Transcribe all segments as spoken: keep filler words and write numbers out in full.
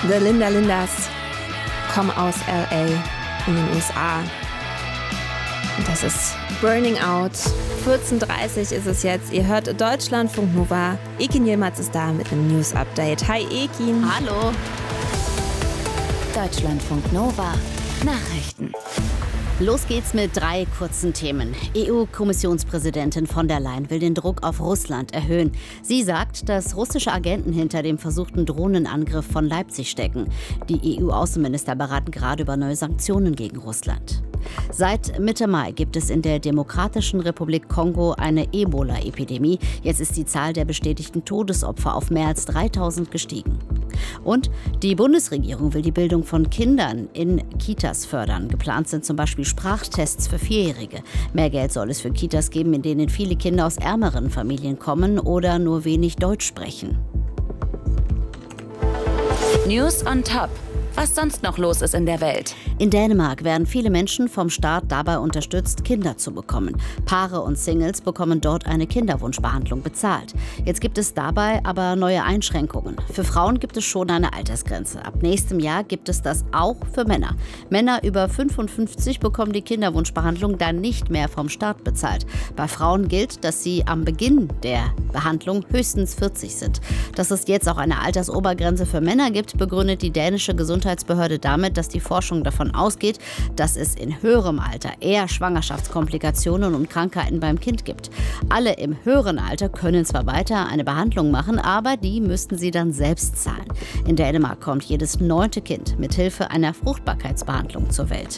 The Linda Lindas kommen aus L A in den U S A. Und das ist Burning Out. vierzehn Uhr dreißig ist es jetzt. Ihr hört Deutschlandfunk Nova. Ekin Yilmaz ist da mit einem News-Update. Hi Ekin. Hallo. Deutschlandfunk Nova. Nachrichten. Los geht's mit drei kurzen Themen. E U-Kommissionspräsidentin von der Leyen will den Druck auf Russland erhöhen. Sie sagt, dass russische Agenten hinter dem versuchten Drohnenangriff von Leipzig stecken. Die E U-Außenminister beraten gerade über neue Sanktionen gegen Russland. Seit Mitte Mai gibt es in der Demokratischen Republik Kongo eine Ebola-Epidemie. Jetzt ist die Zahl der bestätigten Todesopfer auf mehr als dreitausend gestiegen. Und die Bundesregierung will die Bildung von Kindern in Kitas fördern. Geplant sind zum Beispiel Sprachtests für Vierjährige. Mehr Geld soll es für Kitas geben, in denen viele Kinder aus ärmeren Familien kommen oder nur wenig Deutsch sprechen. News on Top. Was sonst noch los ist in der Welt. In Dänemark werden viele Menschen vom Staat dabei unterstützt, Kinder zu bekommen. Paare und Singles bekommen dort eine Kinderwunschbehandlung bezahlt. Jetzt gibt es dabei aber neue Einschränkungen. Für Frauen gibt es schon eine Altersgrenze. Ab nächstem Jahr gibt es das auch für Männer. Männer über fünfundfünfzig bekommen die Kinderwunschbehandlung dann nicht mehr vom Staat bezahlt. Bei Frauen gilt, dass sie am Beginn der Behandlung höchstens vierzig sind. Dass es jetzt auch eine Altersobergrenze für Männer gibt, begründet die dänische Gesundheitsbehörde Gesundheitsbehörde damit, dass die Forschung davon ausgeht, dass es in höherem Alter eher Schwangerschaftskomplikationen und Krankheiten beim Kind gibt. Alle im höheren Alter können zwar weiter eine Behandlung machen, aber die müssten sie dann selbst zahlen. In Dänemark kommt jedes neunte Kind mit Hilfe einer Fruchtbarkeitsbehandlung zur Welt.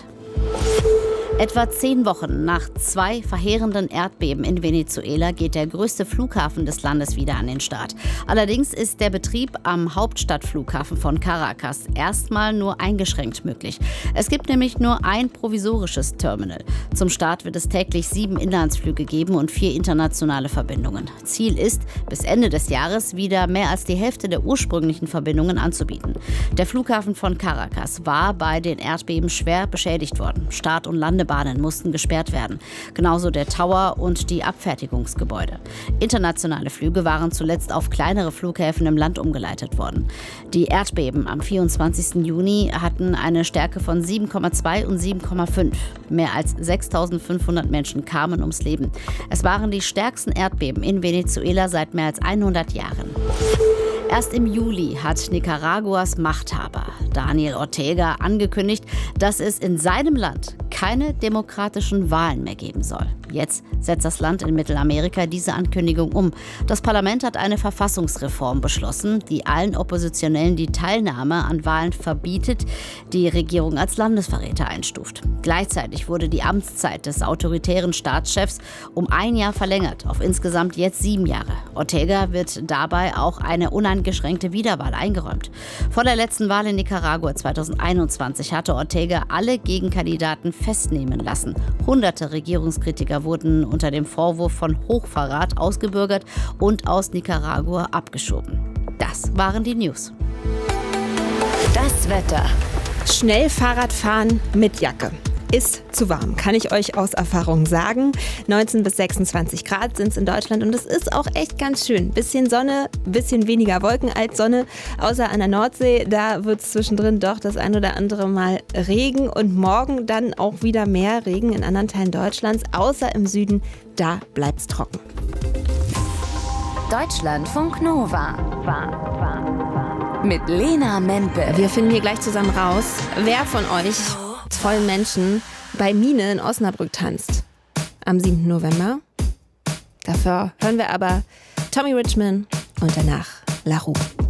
Etwa zehn Wochen nach zwei verheerenden Erdbeben in Venezuela geht der größte Flughafen des Landes wieder an den Start. Allerdings ist der Betrieb am Hauptstadtflughafen von Caracas erstmal nur eingeschränkt möglich. Es gibt nämlich nur ein provisorisches Terminal. Zum Start wird es täglich sieben Inlandsflüge geben und vier internationale Verbindungen. Ziel ist, bis Ende des Jahres wieder mehr als die Hälfte der ursprünglichen Verbindungen anzubieten. Der Flughafen von Caracas war bei den Erdbeben schwer beschädigt worden. Start- und Landebahnen mussten gesperrt werden. Genauso der Tower und die Abfertigungsgebäude. Internationale Flüge waren zuletzt auf kleinere Flughäfen im Land umgeleitet worden. Die Erdbeben am vierundzwanzigsten Juni hatten eine Stärke von sieben Komma zwei und sieben Komma fünf. Mehr als sechstausendfünfhundert Menschen kamen ums Leben. Es waren die stärksten Erdbeben in Venezuela seit mehr als hundert Jahren. Erst im Juli hat Nicaraguas Machthaber Daniel Ortega angekündigt, dass es in seinem Land keine demokratischen Wahlen mehr geben soll. Jetzt setzt das Land in Mittelamerika diese Ankündigung um. Das Parlament hat eine Verfassungsreform beschlossen, die allen Oppositionellen die Teilnahme an Wahlen verbietet, die Regierung als Landesverräter einstuft. Gleichzeitig wurde die Amtszeit des autoritären Staatschefs um ein Jahr verlängert, auf insgesamt jetzt sieben Jahre. Ortega wird dabei auch eine uneingeschränkte Wiederwahl eingeräumt. Vor der letzten Wahl in Nicaragua zweitausendeinundzwanzig hatte Ortega alle Gegenkandidaten festnehmen lassen. Hunderte Regierungskritiker wurden unter dem Vorwurf von Hochverrat ausgebürgert und aus Nicaragua abgeschoben. Das waren die News. Das Wetter. Schnell Fahrrad fahren mit Jacke. Ist zu warm, kann ich euch aus Erfahrung sagen. neunzehn bis sechsundzwanzig Grad sind es in Deutschland und es ist auch echt ganz schön. Bisschen Sonne, bisschen weniger Wolken als Sonne. Außer an der Nordsee, da wird es zwischendrin doch das ein oder andere Mal Regen und morgen dann auch wieder mehr Regen in anderen Teilen Deutschlands. Außer im Süden, da bleibt es trocken. Deutschlandfunk Nova. Mit Lena Mempel. Wir finden hier gleich zusammen raus, wer von euch tollen Menschen bei Mine in Osnabrück tanzt. Am siebten November. Dafür hören wir aber Tommy Richman und danach La Roux.